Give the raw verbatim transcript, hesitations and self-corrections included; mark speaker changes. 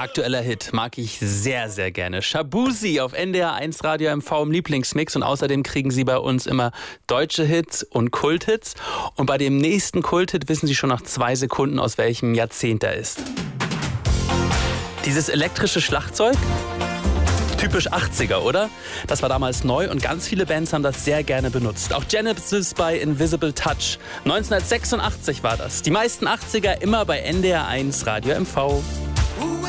Speaker 1: Aktueller Hit mag ich sehr, sehr gerne. Shaboozey auf N D R eins Radio M V im Lieblingsmix. Und außerdem kriegen Sie bei uns immer deutsche Hits und Kulthits. Und bei dem nächsten Kulthit wissen Sie schon nach zwei Sekunden, aus welchem Jahrzehnt er ist. Dieses elektrische Schlagzeug? Typisch achtziger, oder? Das war damals neu und ganz viele Bands haben das sehr gerne benutzt. Auch Genesis bei Invisible Touch. neunzehnhundertsechsundachtzig war das. Die meisten achtziger immer bei N D R eins Radio M V.